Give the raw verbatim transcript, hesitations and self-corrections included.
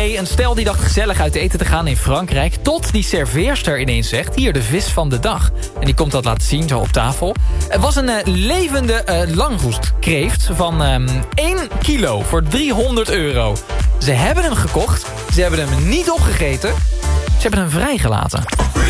diner. Een stel die dacht gezellig uit eten te gaan in Frankrijk. Tot die serveerster ineens zegt, hier de vis van de dag. En die komt dat laten zien, zo op tafel. Het was een uh, levende uh, langoestkreeft van um, één kilo voor driehonderd euro. Ze hebben hem gekocht. Ze hebben hem niet opgegeten. Ze hebben hem vrijgelaten.